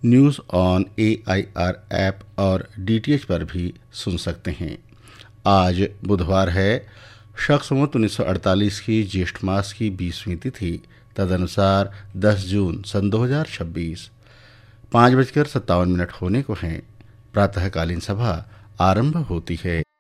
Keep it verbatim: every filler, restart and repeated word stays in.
News on A I R app और D T H पर भी सुन सकते हैं। आज बुधवार है, शक संवत उन्नीस सौ अड़तालीस की ज्येष्ठ मास की बीसवीं तिथि, तदनुसार दस जून सन दो हजार छब्बीस। पाँच बजकर सत्तावन मिनट होने को हैं। प्रातःकालीन सभा आरंभ होती है।